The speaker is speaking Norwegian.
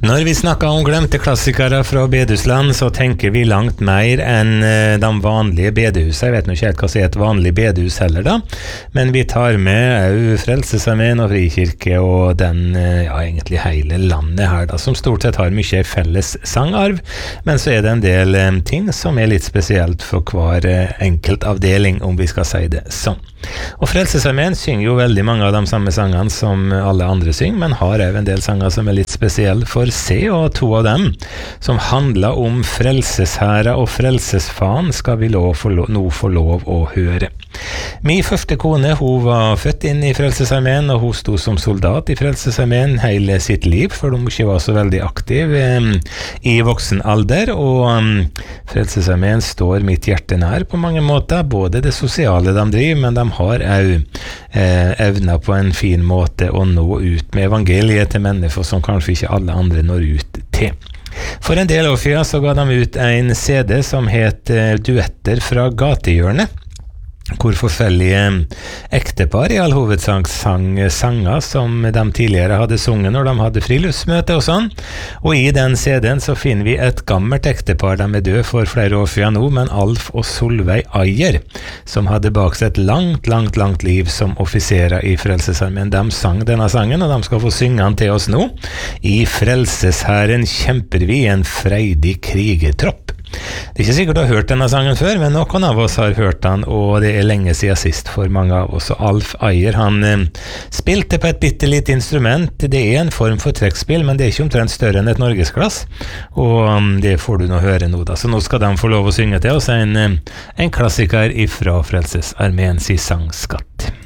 Når vi snakker om glemte klassikere fra bedehusland, så tenker vi langt mer enn de vanlige bedehusene. Jeg vet ikke helt hva som er et vanlig bedehus heller da, men vi tar med Frelsesarmeen og Frikirke og den, egentlig hele landet her da, som stort sett har mye felles sangarv, men så er det en del ting som er litt spesielt for hver enkelt avdeling, om vi skal si det sånn. Og Frelsesarmeen synger jo veldig mange av de samme sangene som alle andre synger, men har også en del sanger som er litt spesielle for seg, og to av dem som handler om frelseshæra og frelsesfaen skal vi nå få lov å høre. Min første kone, hun var født inn i Frelsesarmeen, og hun sto som soldat i Frelsesarmeen hele sitt liv, for de ikke var så veldig aktiv i voksen alder, og Frelsesarmeen står mitt hjerte nær på mange måter, både det sosiale de driver, men de har også evner på en fin måte å nå ut med evangeliet til mennesker som kanskje ikke alle andre når ut til. For en del år siden så ga de ut en CD som het Duetter fra gatehjørnet, hvor forskjellige ektepar i all hovedsak sang sanger som de tidligere hadde sunget når de hadde friluftsmøte og sånn. Og i den CD-en så finner vi et gammelt ektepar, de er døde for flere år siden nå, men Alf og Solveig Ayer, som hadde bak seg et langt liv som offiserer i Frelsesarmeen. De sang denne sangen, og de skal få synge den til oss nå. I Frelseshæren kjemper vi en freidig krigertropp. Det er ikke sikkert du har hørt denne sangen før, men noen av oss har hørt den, og det er lenge siden sist for mange av oss. Og Alf Ayer, han spilte på et bittelitt instrument. Det er en form for trekkspill, men det er ikke omtrent større enn et norgesglass, og det får du nå høre nå da. Så nå skal de få lov å synge til oss en klassiker ifra Frelsesarmeens sangskatt.